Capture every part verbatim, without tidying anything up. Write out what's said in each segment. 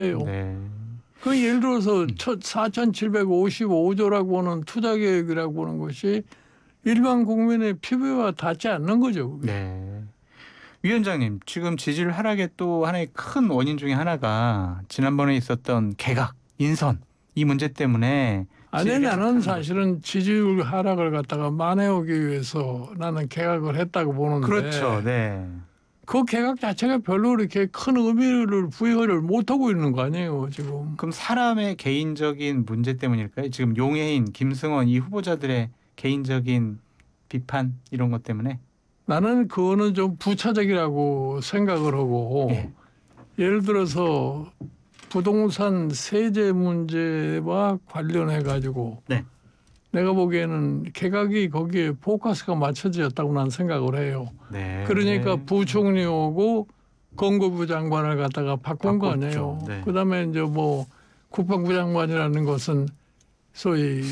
네. 그 예를 들어서 음. 사천칠백오십오 조라고 하는 투자 계획이라고 하는 것이 일반 국민의 피부와 닿지 않는 거죠. 그게. 네. 위원장님, 지금 지지율 하락의 또 하나의 큰 원인 중에 하나가 지난번에 있었던 개각, 인선 이 문제 때문에 아니 지지율이 나는 하락하는 거죠. 사실은 지지율 하락을 갖다가 만회하기 위해서 나는 개각을 했다고 그렇죠. 보는데 네. 그 개각 자체가 별로 이렇게 큰 의미를 부여를 못하고 있는 거 아니에요 지금. 그럼 사람의 개인적인 문제 때문일까요? 지금 용해인, 김승원 이 후보자들의 개인적인 비판 이런 것 때문에? 나는 그거는 좀 부차적이라고 생각을 하고 예. 예를 들어서 부동산 세제 문제와 관련해 가지고 네. 내가 보기에는 개각이 거기에 포커스가 맞춰졌다고 난 생각을 해요. 네. 그러니까 부총리하고 건국부 장관을 갖다가 바꾼 거 바꿨죠. 아니에요. 네. 그다음에 이제 뭐 국방부 장관이라는 것은 소위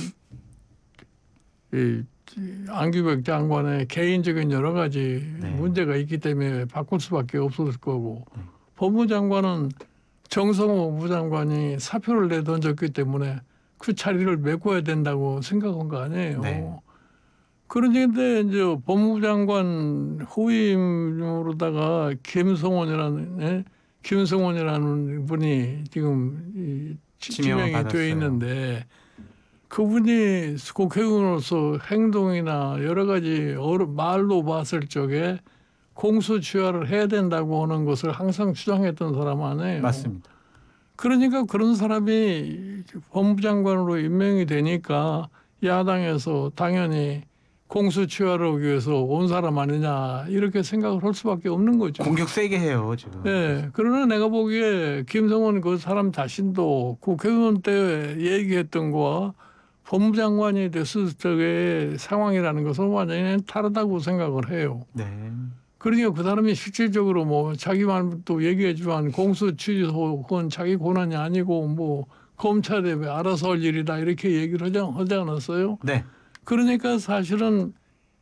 이 안규백 장관의 개인적인 여러 가지 네. 문제가 있기 때문에 바꿀 수밖에 없었을 거고 네. 법무장관은 정성호 부장관이 사표를 내던졌기 때문에 그 자리를 메꿔야 된다고 생각한 거 아니에요. 네. 그런데 이제 법무부 장관 후임으로다가 김성원이라는 예? 김성원이라는 분이 지금 이 지- 지명을 지명이 되어 받았어요. 있는데 그분이 국회의원으로서 행동이나 여러 가지 어려- 말로 봤을 적에 공수처를 해야 된다고 하는 것을 항상 주장했던 사람 아니에요. 맞습니다. 그러니까 그런 사람이 법무장관으로 임명이 되니까 야당에서 당연히 공수처를 하기 위해서 온 사람 아니냐 이렇게 생각을 할 수밖에 없는 거죠. 공격 세게 해요 지금. 네, 그러나 내가 보기에 김성원 그 사람 자신도 국회의원 때 얘기했던 거와 법무장관이 됐을 적의 상황이라는 것은 완전히 다르다고 생각을 해요. 네. 그러니까 그 사람이 실질적으로 뭐 자기 말도 얘기했지만 공수처는 자기 권한이 아니고 뭐 검찰에 왜 알아서 할 일이다 이렇게 얘기를 하지, 하지 않았어요. 네. 그러니까 사실은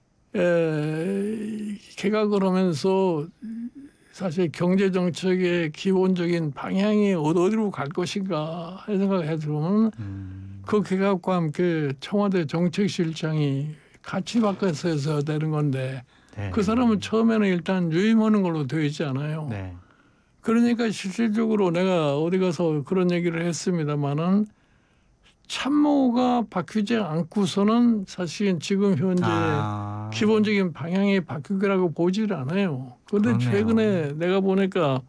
에, 개각을 하면서 사실 경제 정책의 기본적인 방향이 어디로 갈 것인가 생각해 보면 음. 그 개각과 함께 청와대 정책실장이 같이 바꿔서 해서 되는 건데 네. 그 사람은 처음에는 일단 유임하는 걸로 되어 있지 않아요. 네. 그러니까 실질적으로 내가 어디 가서 그런 얘기를 했습니다마는 참모가 바뀌지 않고서는 사실은 지금 현재 아. 기본적인 방향이 바뀔 거라고 보지를 않아요. 그런데 그러네요. 최근에 내가 보니까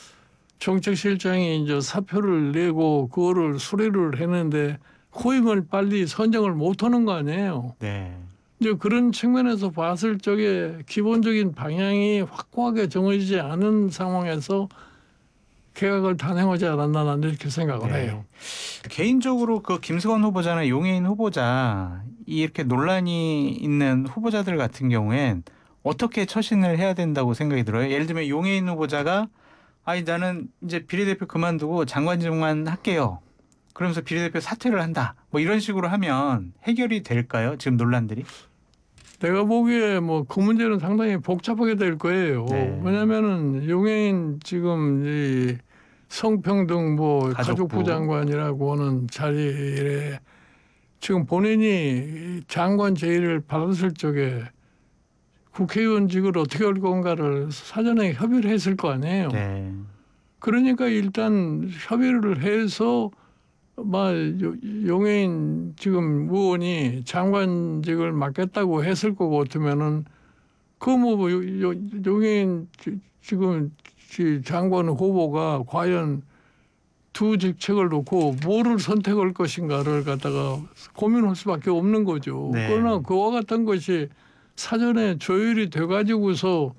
정책실장이 이제 사표를 내고 그거를 수리를 했는데 후임을 빨리 선정을 못하는 거 아니에요. 네. 이제 그런 측면에서 봤을 적에 기본적인 방향이 확고하게 정해지지 않은 상황에서 개각을 단행하지 않았나 나는 이렇게 생각을 네. 해요. 개인적으로 그 김승원 후보자나 용해인 후보자 이렇게 논란이 있는 후보자들 같은 경우엔 어떻게 처신을 해야 된다고 생각이 들어요? 예를 들면 용해인 후보자가 아니 나는 이제 비례대표 그만두고 장관직만 할게요. 그러면서 비례대표 사퇴를 한다. 뭐 이런 식으로 하면 해결이 될까요? 지금 논란들이? 내가 보기에 뭐 그 문제는 상당히 복잡하게 될 거예요. 네. 왜냐하면은 용해인 지금 이 성평등 뭐 가족부. 가족부 장관이라고 하는 자리에 지금 본인이 장관 제의를 받았을 적에 국회의원직을 어떻게 할 건가를 사전에 협의를 했을 거 아니에요. 네. 그러니까 일단 협의를 해서 막 용해인 지금 의원이 장관직을 맡겠다고 했을 것 같으면은 그 뭐 용해인 지금 장관 후보가 과연 두 직책을 놓고 뭐를 선택할 것인가를 갖다가 고민할 수밖에 없는 거죠. 네. 그러나 그와 같은 것이 사전에 조율이 돼가지고서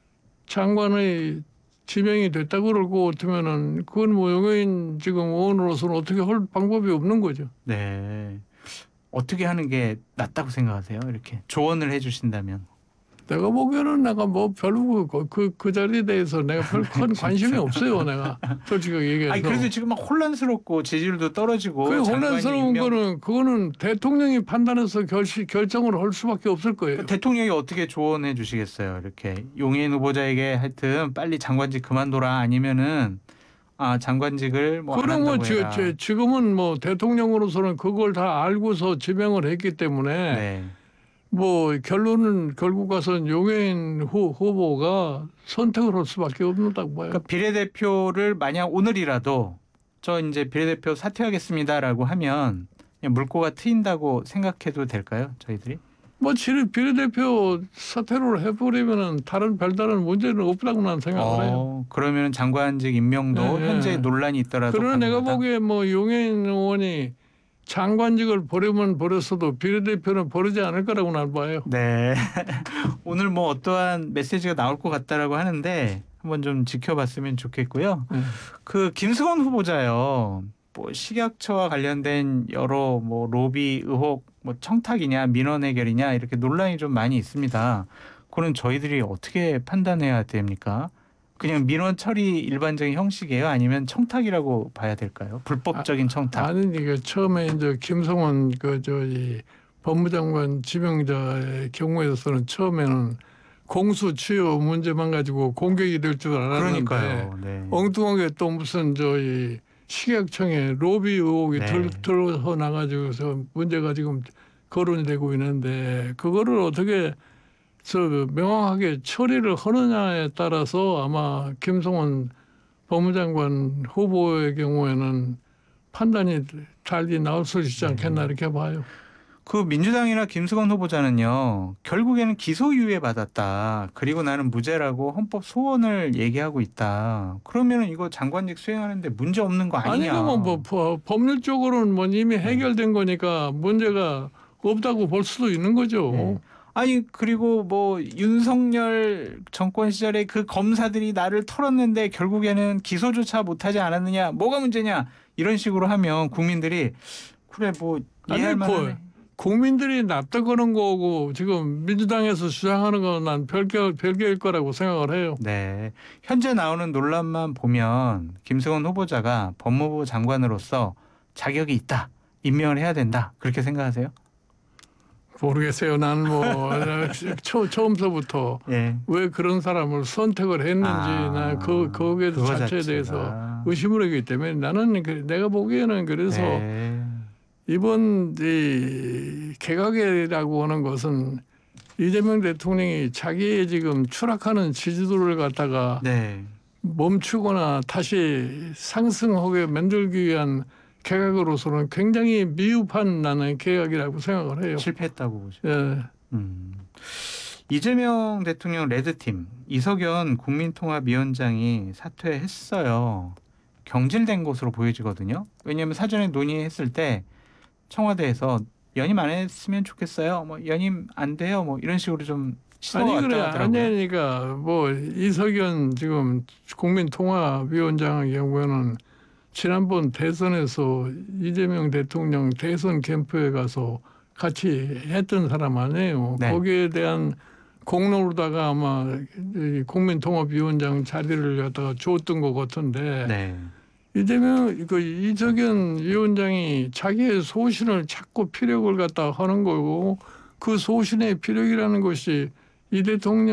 장관의 지명이 됐다고 그러고 같으면은 그건 뭐 용해인 지금 의원으로서는 어떻게 할 방법이 없는 거죠. 네. 어떻게 하는 게 낫다고 생각하세요? 이렇게 조언을 해주신다면. 내가 보기에는 내가 뭐 별로 그, 그, 그 자리에 대해서 내가 별 큰 관심이 없어요. 내가 솔직하게 얘기해서. 아니 그래도 지금 막 혼란스럽고 지지율도 떨어지고 그 장관이 혼란스러운 임명... 거는 그거는 대통령이 판단해서 결시, 결정을 할 수밖에 없을 거예요. 대통령이 어떻게 조언해 주시겠어요? 이렇게 용해인 후보자에게 하여튼 빨리 장관직 그만둬라 아니면은 아 장관직을 뭐 안 그럼 뭐 한다고 지, 해라. 지, 지금은 뭐 대통령으로서는 그걸 다 알고서 지명을 했기 때문에 네. 뭐 결론은 결국 가서는 용해인 후, 후보가 선택을 할 수밖에 없는다고 봐요. 그러니까 비례대표를 만약 오늘이라도 저 이제 비례대표 사퇴하겠습니다라고 하면 그냥 물꼬가 트인다고 생각해도 될까요, 저희들이? 뭐 질- 비례대표 사퇴를 해버리면은 다른 별다른 문제는 없다고 나는 생각을 해요. 어, 그러면 장관직 예, 임명도 현재 예. 논란이 있더라도 그러나 내가 가능하다. 보기에 뭐 용해인 의원이 장관직을 버리면 버렸어도 비례대표는 버리지 않을 거라고 나는 봐요. 네. 오늘 뭐 어떠한 메시지가 나올 것 같다라고 하는데 한번 좀 지켜봤으면 좋겠고요. 예. 그 김수건 후보자요. 뭐 식약처와 관련된 여러 뭐 로비 의혹, 뭐 청탁이냐 민원 해결이냐 이렇게 논란이 좀 많이 있습니다. 그는 저희들이 어떻게 판단해야 됩니까? 그냥 민원 처리 일반적인 형식이에요? 아니면 청탁이라고 봐야 될까요? 불법적인 청탁. 아니 이게 처음에 이제 김성원 그 저기 법무장관 지명자의 경우에서는 처음에는 공수 추요 문제만 가지고 공격이 될 줄 알았는데 그러니까요. 네. 엉뚱하게 또 무슨 저희 식약청에 로비 의혹이 네. 들, 들어서 나가지고서 문제가 지금 거론이 되고 있는데 그거를 어떻게 저 명확하게 처리를 하느냐에 따라서 아마 김성원 법무장관 후보의 경우에는 판단이 달리 나올 수 있지 않겠나 이렇게 봐요. 그 민주당이나 김수건 후보자는요. 결국에는 기소유예 받았다. 그리고 나는 무죄라고 헌법 소원을 얘기하고 있다. 그러면 이거 장관직 수행하는데 문제 없는 거 아니 아니냐. 그러면 뭐 법- 법률적으로는 뭐 이미 해결된 거니까 문제가 없다고 볼 수도 있는 거죠. 예. 아니 그리고 뭐 윤석열 정권 시절에 그 검사들이 나를 털었는데 결국에는 기소조차 못하지 않았느냐. 뭐가 문제냐. 이런 식으로 하면 국민들이 그래 뭐 이해할 아니, 만하네. 그 국민들이 납득하는 거고 지금 민주당에서 주장하는 건 난 별개 별개일 거라고 생각을 해요. 네. 현재 나오는 논란만 보면 김승원 후보자가 법무부 장관으로서 자격이 있다. 임명을 해야 된다. 그렇게 생각하세요? 모르겠어요. 난 뭐 처, 처음서부터 예. 왜 그런 사람을 선택을 했는지 아, 나 그 거기에 그거 자체에 자체가. 대해서 의심을 하기 때문에 나는 그- 내가 보기에는 그래서 네. 이번 이 개각이라고 하는 것은 이재명 대통령이 자기의 지금 추락하는 지지도를 갖다가 네. 멈추거나 다시 상승하게 만들기 위한 개각으로서는 굉장히 미흡한 나는 개각이라고 생각을 해요. 실패했다고 보죠. 예. 음. 이재명 대통령 레드팀 이석연 국민통합위원장이 사퇴했어요. 경질된 것으로 보여지거든요. 왜냐하면 사전에 논의했을 때 청와대에서 연임 안 했으면 좋겠어요. 뭐 연임 안 돼요. 뭐 이런 식으로 좀 시도가 아니 그래 왔다 하더라고요. 아니니까 뭐 이석연 지금 국민통합위원장의 경우에는 지난번 대선에서 이재명 대통령 대선 캠프에 가서 같이 했던 사람 아니에요. 네. 거기에 대한 공로로다가 아마 이 국민통합위원장 자리를 갖다가 줬던 것 같은데 네. 이재명 그 이석연 위원장이 자기의 소신을 자꾸 피력을 갖다 하는 거고 그 소신의 피력이라는 것이 이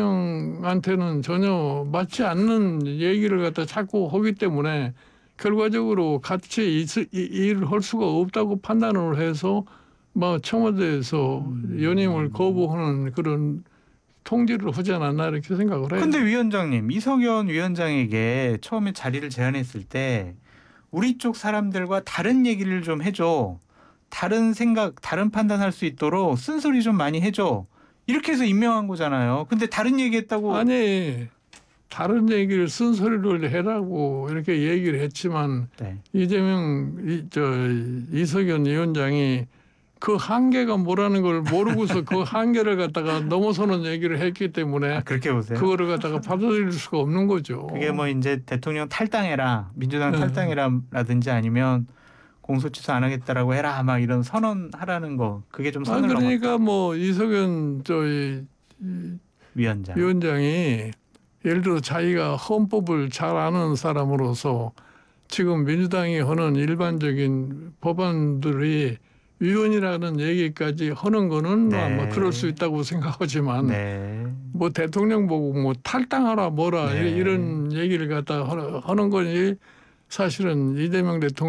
대통령한테는 전혀 맞지 않는 얘기를 갖다 자꾸 하기 때문에 결과적으로 같이 이- 이- 일을 할 수가 없다고 판단을 해서 뭐 청와대에서 연임을 거부하는 그런 통지를 하지 않았나 이렇게 생각을 해요. 근데 위원장님 이석연 위원장에게 처음에 자리를 제안했을 때 우리 쪽 사람들과 다른 얘기를 좀 해줘. 다른 생각, 다른 판단할 수 있도록 쓴소리 좀 많이 해줘. 이렇게 해서 임명한 거잖아요. 근데 다른 얘기했다고. 아니 다른 얘기를 쓴소리를 해라고 이렇게 얘기를 했지만 네. 이재명 이, 저 이석연 위원장이 그 한계가 뭐라는 걸 모르고서 그 한계를 갖다가 넘어서는 얘기를 했기 때문에 아, 그렇게 보세요. 그거를 갖다가 받아들일 수가 없는 거죠. 그게 뭐 이제 대통령 탈당해라, 민주당 네. 탈당해라라든지 아니면 공소 취소 안 하겠다라고 해라, 막 이런 선언하라는 거. 그게 좀 아 선을 그러니까 뭐 이석연 저희 넘었다. 위원장. 위원장이 예를 들어 자기가 헌법을 잘 아는 사람으로서 지금 민주당이 하는 일반적인 법안들이 위헌이라는 얘기까지 하는 거는 네. 아마 그럴 수 있다고 생각하지만 네. 뭐 대통령 보고 뭐 탈당하라 뭐라 네. 이런 얘기를 갖다 하는 거니 사실은 이재명 대통령